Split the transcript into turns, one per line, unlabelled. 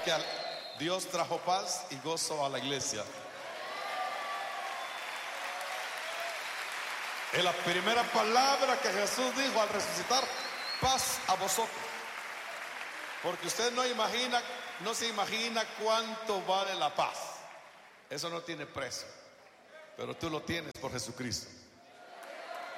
que Dios trajo paz y gozo a la iglesia. Es la primera palabra que Jesús dijo al resucitar: paz a vosotros. Porque usted no se imagina cuánto vale la paz. Eso no tiene precio, pero tú lo tienes por Jesucristo.